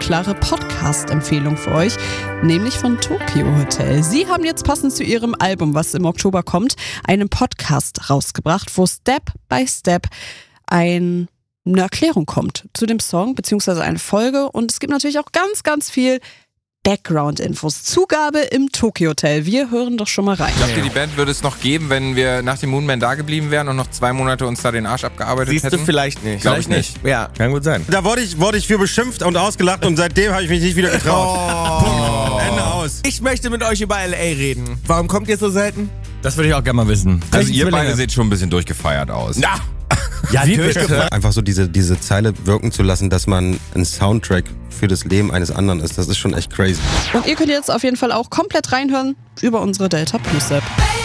klare Podcast-Empfehlung für euch, nämlich von Tokio Hotel. Sie haben jetzt passend zu ihrem Album, was im Oktober kommt, einen Podcast rausgebracht, wo Step by Step eine Erklärung kommt zu dem Song, beziehungsweise eine Folge. Und es gibt natürlich auch ganz, ganz viel Background-Infos. Zugabe im Tokio Hotel. Wir hören doch schon mal rein. Glaubt ihr, die Band würde es noch geben, wenn wir nach dem Moonman da geblieben wären und noch 2 Monate uns da den Arsch abgearbeitet hätten? Siehst du, vielleicht nicht. Glaube ich nicht. Ja, kann gut sein. Da wurde ich für beschimpft und ausgelacht und seitdem habe ich mich nicht wieder getraut. Punkt. Ende aus. Ich möchte mit euch über L.A. reden. Warum kommt ihr so selten? Das würde ich auch gerne mal wissen. Also ihr beide seht schon ein bisschen durchgefeiert aus. Na! Ja, Einfach so diese Zeile wirken zu lassen, dass man ein Soundtrack für das Leben eines anderen ist, das ist schon echt crazy. Und ihr könnt jetzt auf jeden Fall auch komplett reinhören über unsere Delta Plus App.